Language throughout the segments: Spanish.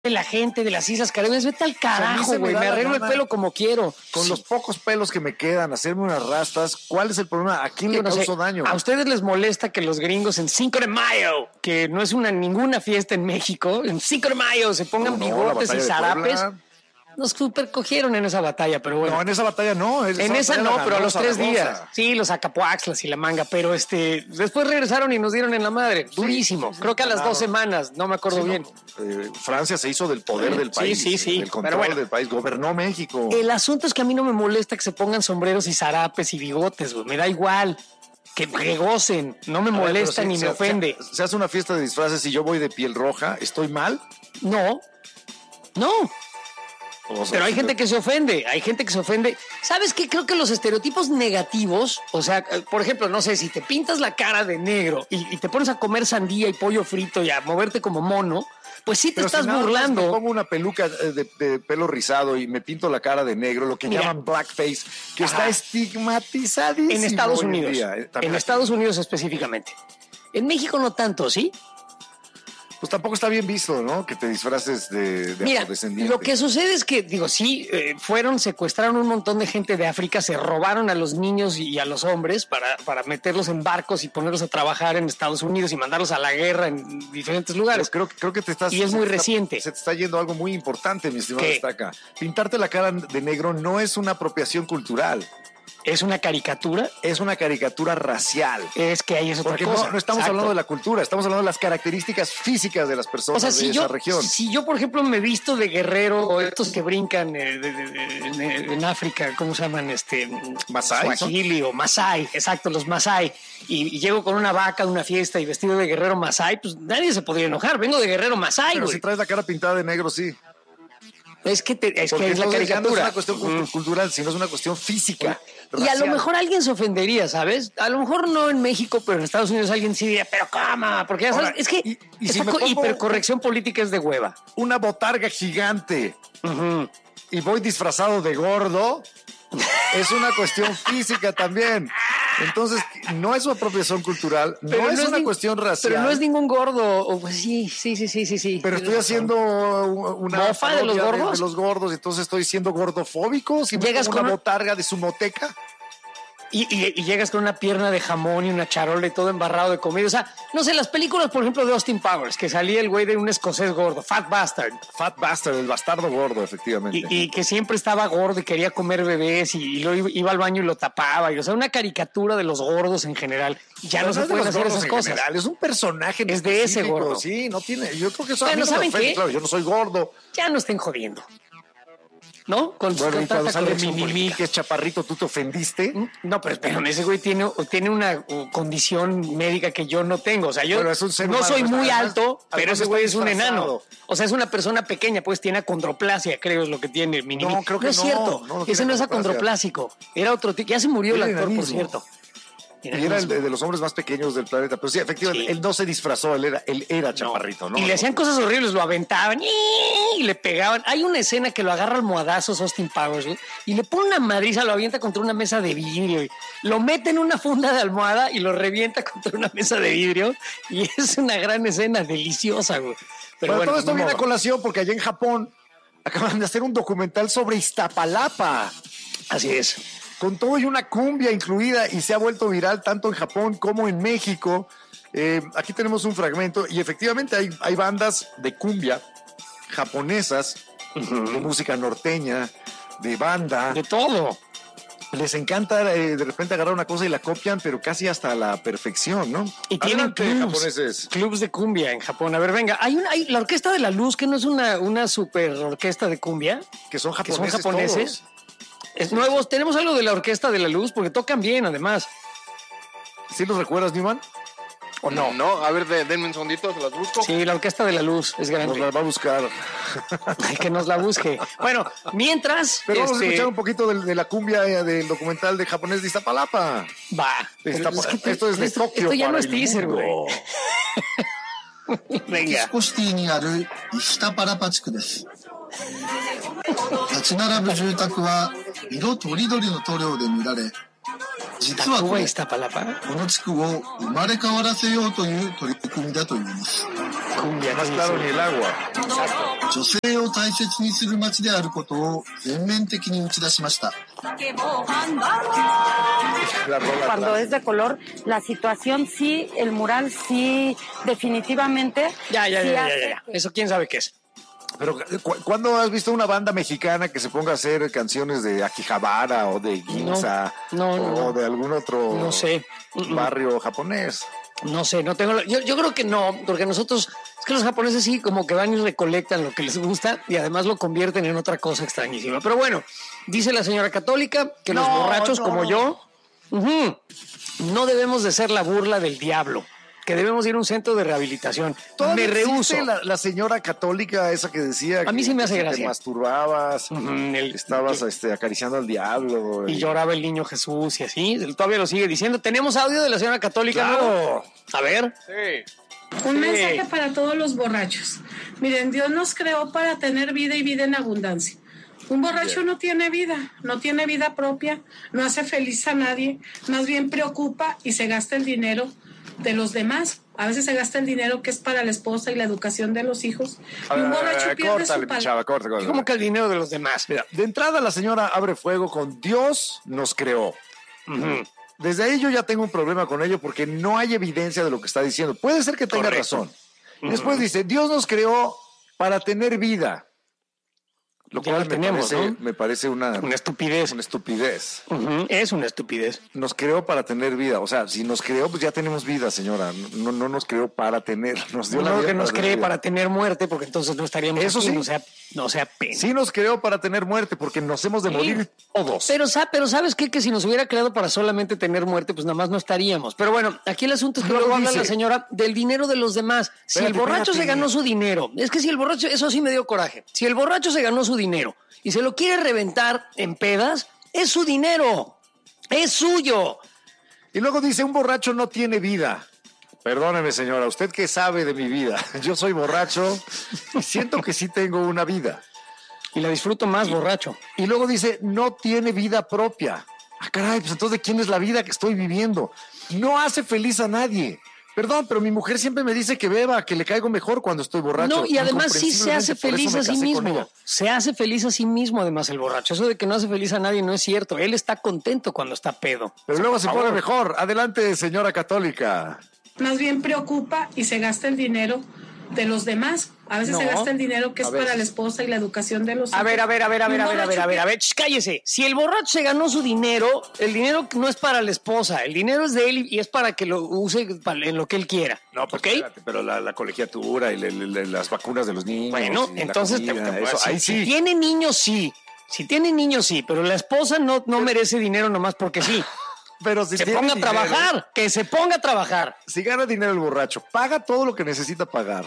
la gente de las Islas Caribeñas, vete al carajo, güey, me arreglo el pelo como quiero. Con los pocos pelos que me quedan, hacerme unas rastas, ¿cuál es el problema? ¿A quién le causó daño? A ustedes les molesta que los gringos en 5 de mayo, que no es ninguna fiesta en México, en 5 de mayo se pongan bigotes y zarapes. Nos supercogieron en esa batalla, pero bueno. No, en esa batalla no. En esa no, pero a los 3 días. Sí, los Acapuaxlas y la manga, pero después regresaron y nos dieron en la madre. Durísimo. Creo que a las 2 semanas, no me acuerdo bien. Francia se hizo del poder del país. Sí. Del control del país. Gobernó México. El asunto es que a mí no me molesta que se pongan sombreros y zarapes y bigotes, güey. Me da igual. Que gocen. No me molesta ni me ofende. Se hace una fiesta de disfraces y yo voy de piel roja. ¿Estoy mal? No. Pero hay gente que se ofende, ¿Sabes qué? Creo que los estereotipos negativos, o sea, por ejemplo, no sé, si te pintas la cara de negro y te pones a comer sandía y pollo frito y a moverte como mono, pues sí te estás burlando. Me pongo una peluca de pelo rizado y me pinto la cara de negro, lo que llaman blackface, que está estigmatizadísimo en Estados Unidos. En Estados Unidos específicamente. En México no tanto, ¿sí? Pues tampoco está bien visto, ¿no? Que te disfraces de afrodescendiente. Lo que sucede es que, secuestraron un montón de gente de África, se robaron a los niños y a los hombres para meterlos en barcos y ponerlos a trabajar en Estados Unidos y mandarlos a la guerra en diferentes lugares. Pero creo que te estás... Y es muy reciente. Se te está yendo algo muy importante, mi estimado Estaca. Pintarte la cara de negro no es una apropiación cultural. ¿Es una caricatura? Es una caricatura racial. Es que ahí es otra cosa. Porque no estamos hablando de la cultura, estamos hablando de las características físicas de las personas de esa región. Si yo, por ejemplo, me visto de guerrero, o estos que brincan en África, ¿cómo se llaman? Masái. Swahili o Masái, exacto, los Masái, y llego con una vaca a una fiesta y vestido de guerrero Masái, pues nadie se podría enojar. Vengo de guerrero Masái, pero si traes la cara pintada de negro, sí. Es que es la caricatura. Ya no es una cuestión cultural, sino es una cuestión física. Y a lo mejor alguien se ofendería, ¿sabes? A lo mejor no en México, pero en Estados Unidos alguien sí diría, pero ¿cómo? Porque ya sabes, es que esa hipercorrección política es de hueva. Una botarga gigante y voy disfrazado de gordo, es una cuestión física también. Entonces, no es una apropiación cultural, no es una cuestión racial. Pero no es ningún gordo. Pues sí. Pero estoy haciendo una mofa de los gordos. De los gordos, entonces estoy siendo gordofóbico. Si llegas con una botarga de sumoteca. Y llegas con una pierna de jamón y una charola y todo embarrado de comida. O sea, no sé, las películas, por ejemplo, de Austin Powers, que salía el güey de un escocés gordo, Fat Bastard. Fat Bastard, el bastardo gordo, efectivamente. Y que siempre estaba gordo y quería comer bebés y luego iba al baño y lo tapaba. O sea, una caricatura de los gordos en general. Ya no se pueden hacer esas cosas. General, es un personaje. Es de ese gordo. Sí, no tiene. Yo creo que eso ¿saben qué? Claro, yo no soy gordo. Ya no estén jodiendo. ¿No? Bueno, y cuando sale Mini, que es chaparrito, ¿tú te ofendiste? No, pero espérame, ese güey tiene una condición médica que yo no tengo. O sea, yo no soy muy alto, pero ese güey es un enano. O sea, es una persona pequeña, pues tiene acondroplasia, creo es lo que tiene Mini. No, creo que no. Es cierto, ese no es acondroplásico. Era otro tipo. Ya se murió el actor, por cierto. Y era el de los hombres más pequeños del planeta. Pero sí, efectivamente, él no se disfrazó, él era chaparrito, ¿no? Y le hacían cosas horribles, lo aventaban y le pegaban. Hay una escena que lo agarra almohadazos Austin Powers, ¿no? Y le pone una madriza, lo avienta contra una mesa de vidrio. Lo mete en una funda de almohada y lo revienta contra una mesa de vidrio. Y es una gran escena, deliciosa, güey. Pero bueno, todo esto viene a colación porque allá en Japón acaban de hacer un documental sobre Iztapalapa. Así es. Con todo y una cumbia incluida, y se ha vuelto viral tanto en Japón como en México. Aquí tenemos un fragmento y efectivamente hay bandas de cumbia japonesas, de música norteña, de banda. De todo. Les encanta de repente agarrar una cosa y la copian, pero casi hasta la perfección, ¿no? Y tienen clubs de cumbia en Japón. A ver, venga, hay la Orquesta de la Luz, que no es una super orquesta de cumbia. Que son japoneses. Todos. Es nuevos. Tenemos algo de la Orquesta de la Luz porque tocan bien, además. ¿Sí los recuerdas, Newman? ¿O no? No, a ver, denme un segundito, se las busco. Sí, la Orquesta de la Luz es grande. Nos la va a buscar. Que nos la busque. Bueno, mientras... Pero vamos a escuchar un poquito de la cumbia del documental de japonés de Iztapalapa. Va. Esto es de Tokio. Esto ya no es teaser, güey. Venga. 立ち並ぶ住宅は色とりどりの塗料で塗られ、実はこれ、この地区を生まれ変わらせようという取り組みだといいます。 cumbia. Más claro ni el agua. 女性を大切にする街であることを全面的に打ち出しました。 La rola Cuando clásica. es de color, la situación sí, el mural sí, definitivamente. Ya. sí hace que- Eso quién sabe qué es. Pero ¿cuándo has visto una banda mexicana que se ponga a hacer canciones de Akihabara o de Ginza No. o de algún otro No sé. barrio japonés? No sé, no tengo. Yo creo que no, porque nosotros, es que los japoneses sí como que van y recolectan lo que les gusta y además lo convierten en otra cosa extrañísima. Pero bueno, dice la señora católica que los borrachos como yo, no debemos de ser la burla del diablo, que debemos ir a un centro de rehabilitación. ¿Todavía Me rehúso. existe la señora católica esa que decía A mí sí me hace que gracia. te masturbabas, El- estabas acariciando al diablo. Y lloraba el niño Jesús y así, él todavía lo sigue diciendo. ¿Tenemos audio de la señora católica? Claro. ¿No? A ver. Sí. Un Sí. mensaje para todos los borrachos. Miren, Dios nos creó para tener vida y vida en abundancia. Un borracho no tiene vida propia, no hace feliz a nadie, más bien preocupa y se gasta el dinero de los demás. A veces se gasta el dinero que es para la esposa y la educación de los hijos. Y un borracho pierde su Córtale, mi palabra. chava, córtale. ¿Cómo que el dinero de los demás? Mira, de entrada la señora abre fuego con Dios nos creó. Desde ahí yo ya tengo un problema con ello porque no hay evidencia de lo que está diciendo. Puede ser que tenga Correcto. razón. Después dice, Dios nos creó para tener vida. Lo Ya cual lo tenemos, ¿no? me parece una estupidez. una estupidez. Es una estupidez. Nos creó para tener vida. O sea, si nos creó, pues ya tenemos vida, señora. No nos creó para tener. Nos dio la No vida que nos tener cree vida. para tener muerte, porque entonces no estaríamos Eso aquí, sí. no sea pena. Sí nos creó para tener muerte porque nos hemos de morir todos. Pero ¿sabes qué? Que si nos hubiera creado para solamente tener muerte, pues nada más no estaríamos. Pero bueno, aquí el asunto es que Luego luego habla dice- la señora del dinero de los demás. Si el Espérate, borracho se espérate. ganó su dinero, es que si el borracho, eso sí me dio coraje. Si el borracho se ganó su dinero y se lo quiere reventar en pedas, es su dinero. Es suyo. Y luego dice, un borracho no tiene vida. Perdóneme, señora, usted qué sabe de mi vida. Yo soy borracho y siento que sí tengo una vida. Y la disfruto más borracho. Y luego dice, no tiene vida propia. Ah, caray, pues entonces, ¿de quién es la vida que estoy viviendo? No hace feliz a nadie. Perdón, pero mi mujer siempre me dice que beba, que le caigo mejor cuando estoy borracho. No, y además sí se hace Incomprensiblemente, feliz por a eso sí me casé con mismo. ella. Se hace feliz a sí mismo, además, el borracho. Eso de que no hace feliz a nadie no es cierto. Él está contento cuando está pedo. Pero luego se por pone favor. mejor. Adelante, señora católica. Más bien preocupa y se gasta el dinero de los demás. A veces se No. gasta el dinero que es A veces. para la esposa y la educación de los hijos. A ver, Y un borracho sh, cállese. Si el borracho se ganó su dinero, el dinero no es para la esposa, el dinero es de él y es para que lo use en lo que él quiera. No, pues ¿ok? espérate, pero la colegiatura y las vacunas de los niños. Bueno, y la entonces, comida, te- eso, si, ahí si sí. tiene niños, sí. Si tiene niños, sí, pero la esposa no merece dinero nomás porque sí. Pero si Se tiene ponga a dinero, trabajar, que se ponga a trabajar. Si gana dinero el borracho, paga todo lo que necesita pagar.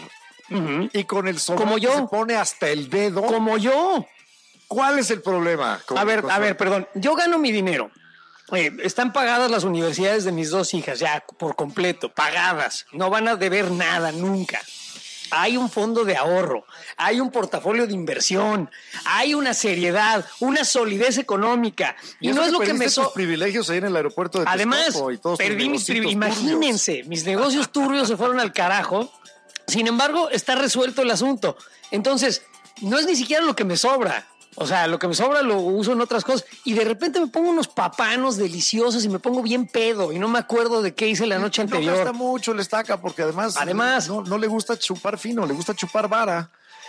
Y con el sobrante Como yo. se pone hasta el dedo. Como yo. ¿Cuál es el problema? A ver, perdón. Yo gano mi dinero. Están pagadas las universidades de mis dos hijas, ya por completo, pagadas. No van a deber nada nunca. Hay un fondo de ahorro, hay un portafolio de inversión, hay una seriedad, una solidez económica. Y no es lo que me tus privilegios ahí en el aeropuerto de Además, Texcoco y todos tus perdí mis negocitos imagínense, mis negocios turbios se fueron al carajo. Sin embargo, está resuelto el asunto. Entonces, no es ni siquiera lo que me sobra. O sea, lo que me sobra lo uso en otras cosas. Y de repente me pongo unos papanos deliciosos y me pongo bien pedo y no me acuerdo de qué hice la noche turbios. No anterior. gasta mucho el estaca porque además no le gusta chupar fino, le gusta chupar vara.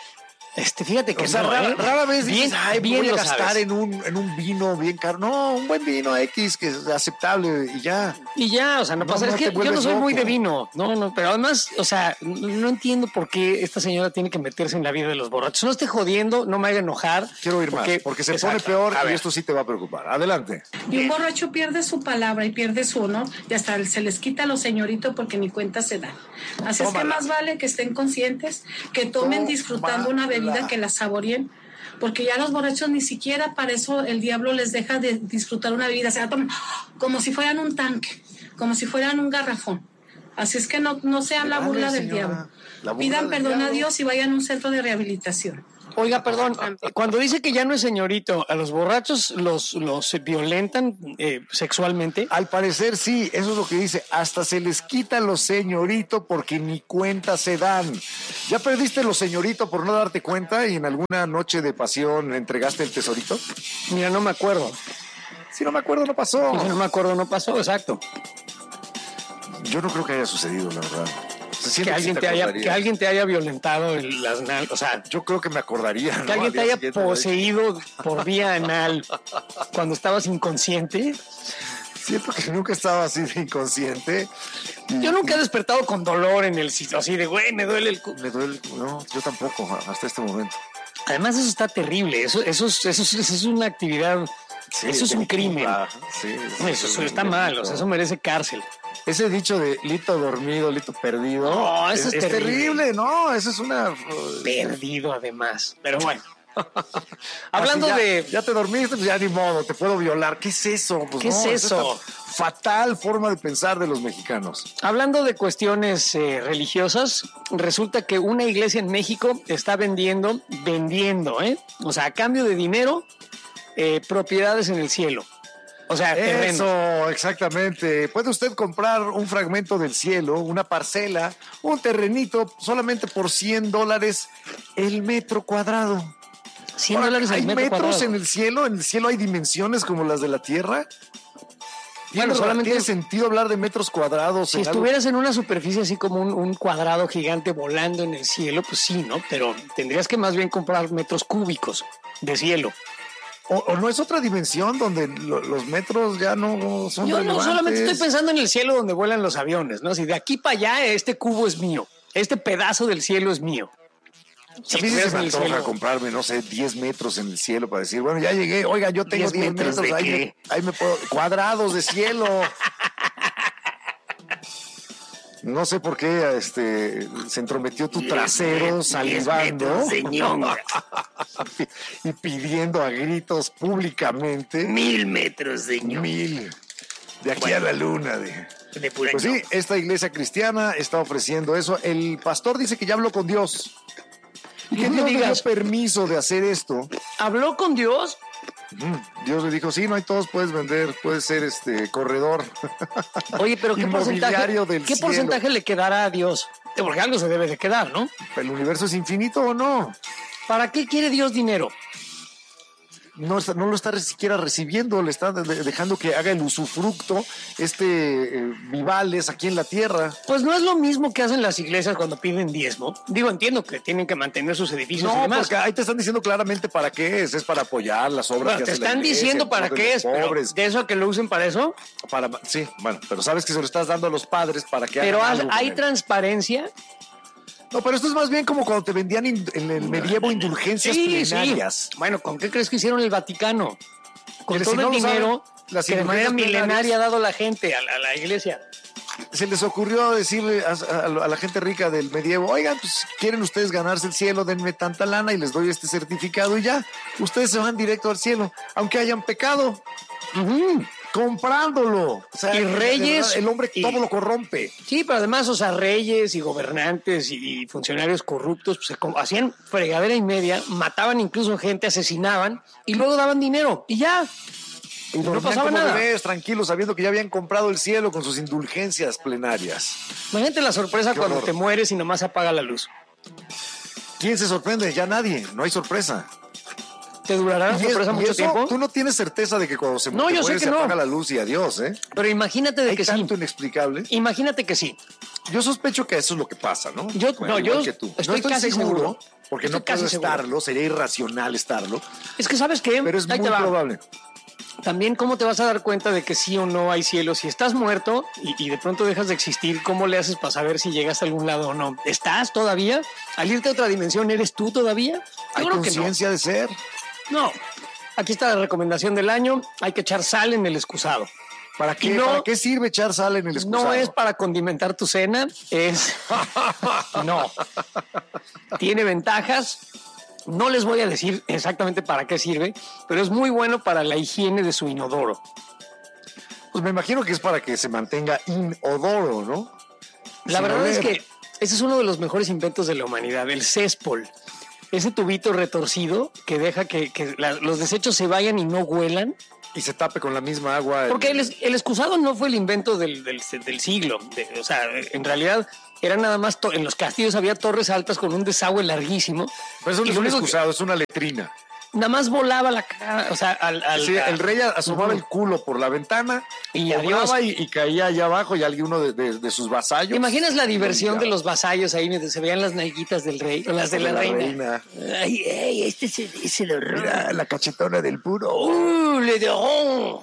Fíjate que O sea, no, rara vez bien, dices, ay, bien voy a lo gastar sabes. en un vino bien caro. No, un buen vino X que es aceptable y ya. Y ya, o sea, no No, pasa. no Es que te yo no vuelves soy muy loco. de vino. No, pero además, o sea, no entiendo por qué esta señora tiene que meterse en la vida de los borrachos. No esté jodiendo, no me haga enojar. Quiero ir más, porque se Exacto. pone peor A y ver. esto sí te va a preocupar. Adelante. Y un borracho pierde su palabra y pierde su honor y hasta se les quita lo señorito porque ni cuenta se dan. Así es que más vale que estén conscientes, que tomen disfrutando una bebida, que la saboreen, porque ya los borrachos ni siquiera para eso el diablo les deja de disfrutar una bebida. Se la toman como si fueran un tanque, como si fueran un garrafón. Así es que no sean la Dale, burla del señora, diablo. la burla Pidan del perdón a diablo. Dios y vayan a un centro de rehabilitación. Oiga, perdón, cuando dice que ya no es señorito, ¿a los borrachos los violentan sexualmente? Al parecer sí, eso es lo que dice. Hasta se les quita los señorito porque ni cuenta se dan. ¿Ya perdiste los señorito por no darte cuenta y en alguna noche de pasión entregaste el tesorito? Mira, no me acuerdo. Si no me acuerdo, no pasó. Si no me acuerdo, no pasó, exacto. Yo no creo que haya sucedido, la verdad. O sea, Que alguien te haya violentado las nalgas, o sea, yo creo que me acordaría. que alguien te haya poseído por vía anal cuando estabas inconsciente. Siento que nunca estaba así de inconsciente. Yo nunca he despertado con dolor en el sitio, así de, güey, me duele el Me duele, no, yo tampoco, hasta este momento. Además, eso está terrible, eso es una actividad, Sí, eso es un crimen. Sí, Eso está mal, o sea, eso merece cárcel. Ese dicho de lito dormido, lito perdido. No, eso es terrible, ¿no? Eso es una. Perdido, además. Pero bueno. Hablando Ya te dormiste, pues ya ni modo, te puedo violar. ¿Qué es eso? Pues ¿Qué es eso? Esta fatal forma de pensar de los mexicanos. Hablando de cuestiones religiosas, resulta que una iglesia en México está vendiendo, o sea, a cambio de dinero, propiedades en el cielo. O sea, terreno. Eso, exactamente. Puede usted comprar un fragmento del cielo, una parcela, un terrenito, solamente por $100 el metro cuadrado. $100 Ahora, el ¿hay metro metros cuadrado? en el cielo? ¿En el cielo hay dimensiones como las de la Tierra? Bueno, solamente ¿Tiene sentido hablar de metros cuadrados? Si estuvieras en una superficie así como un cuadrado gigante volando en el cielo, pues sí, ¿no? Pero tendrías que más bien comprar metros cúbicos de cielo. ¿O no es otra dimensión donde los metros ya no son Yo no relevantes? solamente estoy pensando en el cielo donde vuelan los aviones, ¿no? Si de aquí para allá este cubo es mío, este pedazo del cielo es mío. A mí sí estuvieras se me en el antoja cielo. comprarme, no sé, 10 metros en el cielo para decir, bueno, ya llegué, oiga, yo tengo 10 metros, ¿de qué? ahí me puedo, cuadrados de cielo. No sé por qué se entrometió tu trasero salivando y pidiendo a gritos públicamente 1000 metros, señor. 1000 de aquí a la luna. De pura Pues sí, esta iglesia cristiana está ofreciendo eso. El pastor dice que ya habló con Dios y que No me Dios le dio digas. permiso de hacer esto. ¿Habló con Dios? Dios le dijo, sí, no hay todos, puedes vender, puedes ser corredor. Oye, pero Inmobiliario del ¿qué cielo. porcentaje le quedará a Dios? Porque algo se debe de quedar, ¿no? ¿El universo es infinito o no? ¿Para qué quiere Dios dinero? No lo está siquiera recibiendo, le está dejando que haga el usufructo, vivales aquí en la tierra. Pues no es lo mismo que hacen las iglesias cuando piden diezmo. Digo, entiendo que tienen que mantener sus edificios y No, demás. porque ahí te están diciendo claramente para qué es para apoyar las obras Bueno, que te hace la están iglesia, diciendo en para pro de qué los es, pero pobres. de eso a que lo usen para eso. Sí, bueno, pero sabes que se lo estás dando a los padres para que Pero hagan algo con hay él. transparencia. No, pero esto es más bien como cuando te vendían en el medievo indulgencias plenarias. Bueno, ¿con qué crees que hicieron el Vaticano? Con Mire, todo si no el lo saben, dinero las que de manera indulgencias milenaria ha plenarias- dado la gente a la iglesia. Se les ocurrió decirle a la gente rica del medievo, oigan, pues quieren ustedes ganarse el cielo, denme tanta lana y les doy este certificado y ya, ustedes se van directo al cielo, aunque hayan pecado, comprándolo. O sea, Y reyes el hombre y- todo lo corrompe. Sí, pero además, o sea, reyes y gobernantes y funcionarios corruptos pues, hacían fregadera y media, mataban incluso gente, asesinaban y luego daban dinero y ya. Y no dormían pasaba como nada. bebés, tranquilos, sabiendo que ya habían comprado el cielo con sus indulgencias plenarias. Imagínate la sorpresa Qué cuando horror. te mueres y nomás se apaga la luz. ¿Quién se sorprende? Ya nadie, no hay sorpresa. ¿Te durará la Y sorpresa mucho eso, tiempo? tú no tienes certeza de que cuando se No, te yo sé mueres que se no. apaga la luz y adiós, ¿eh? Pero imagínate de Hay que tanto sí. inexplicable. Imagínate que sí. Yo sospecho que eso es lo que pasa, ¿no? Yo Igual que tú. estoy no casi seguro. porque Estoy no puedo casi seguro. estarlo, sería irracional estarlo, Es que, ¿sabes qué? pero es Ahí muy te va. probable. También, ¿cómo te vas a dar cuenta de que sí o no hay cielo? Si estás muerto y de pronto dejas de existir, ¿cómo le haces para saber si llegas a algún lado o no? ¿Estás todavía? ¿Al irte a otra dimensión eres tú todavía? Yo Hay creo que no. conciencia de ser. No. Aquí está la recomendación del año. Hay que echar sal en el excusado. ¿Para qué, No. ¿Para qué sirve echar sal en el excusado? No es para condimentar tu cena, es... No. Tiene ventajas. No les voy a decir exactamente para qué sirve, pero es muy bueno para la higiene de su inodoro. Pues me imagino que es para que se mantenga inodoro, ¿no? La Sin verdad es oler. que ese es uno de los mejores inventos de la humanidad, el céspol. ese tubito retorcido que deja que los desechos se vayan y no huelan. Y se tape con la misma agua. Porque el excusado no fue el invento del siglo. O sea, en realidad era nada más... en los castillos había torres altas con un desagüe larguísimo. Pero eso no es un excusado, es una letrina. Nada más volaba la cara, o sea, sí, el rey asomaba el culo por la ventana y volaba y caía allá abajo y alguno de sus vasallos. ¿Te imaginas la diversión de los vasallos ahí mientras se veían las nalguitas del rey o las de la reina? Ay, este es el horror. Mira, la cachetona del puro. Le dorons.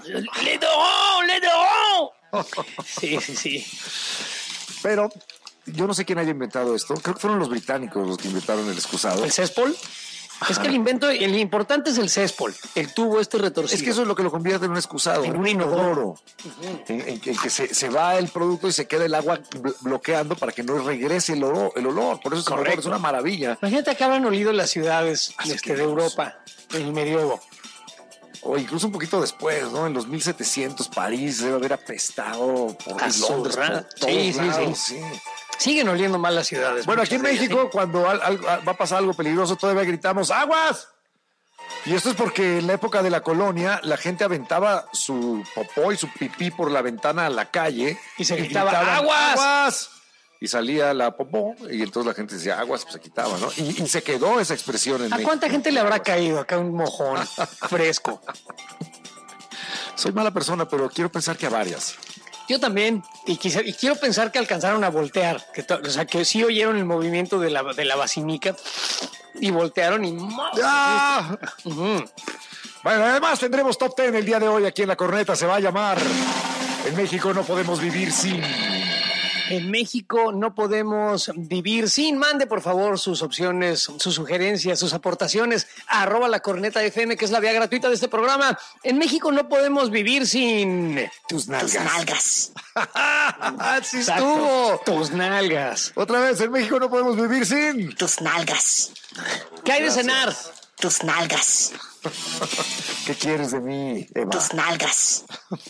Sí. Pero yo no sé quién haya inventado esto. Creo que fueron los británicos los que inventaron el excusado. ¿El céspol? Es que el importante es el céspol, el tubo retorcido. Es que eso es lo que lo convierte en un excusado. En un inodoro. En que se va el producto y se queda el agua bloqueando para que no regrese el olor. Por eso es una maravilla. Imagínate que habrán olido las ciudades de Europa en el medioevo. O incluso un poquito después, ¿no? En los 1700 París debe haber apestado por Londres, por todos lados. Sí. Siguen oliendo mal las ciudades. Bueno, aquí en México, cuando va a pasar algo peligroso, todavía gritamos ¡aguas! Y esto es porque en la época de la colonia, la gente aventaba su popó y su pipí por la ventana a la calle. Y se gritaba ¡aguas! ¡Aguas! Y salía la popó, y entonces la gente decía aguas, pues se quitaba, ¿no? Y se quedó esa expresión en México. ¿A cuánta gente le habrá caído acá un mojón fresco? Soy mala persona, pero quiero pensar que a varias. Yo también, y quiero pensar que alcanzaron a voltear, o sea, que sí oyeron el movimiento de la basinica y voltearon y... ¡Ah! Bueno, además tendremos Top 10 el día de hoy aquí en La Corneta, se va a llamar En México no podemos vivir sin... En México no podemos vivir sin. Mande, por favor, sus opciones, sus sugerencias, sus aportaciones a @lacornetafm, que es la vía gratuita de este programa. En México no podemos vivir sin... Tus nalgas. ¡Sí estuvo! Tus nalgas. Otra vez, en México no podemos vivir sin... Tus nalgas. ¿Qué hay de cenar? Tus nalgas. ¿Qué quieres de mí, Eva? Tus nalgas.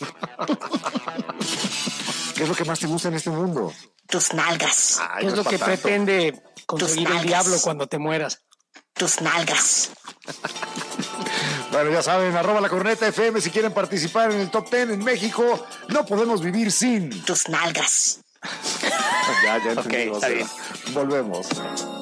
¿Qué es lo que más te gusta en este mundo? Tus nalgas. ¿Qué es lo que pretende conseguir el diablo cuando te mueras? Tus nalgas. Bueno, ya saben, @lacornetafm si quieren participar en el Top 10 en México. No podemos vivir sin... Tus nalgas. ya entendimos. Ok, está bien. Volvemos.